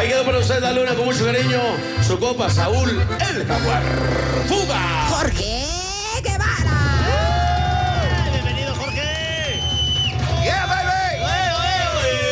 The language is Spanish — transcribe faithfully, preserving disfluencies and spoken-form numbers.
Ahí quedó para usted, la luna con mucho cariño. Su copa, Saúl, el Jaguar. ¡Fuga! Jorge.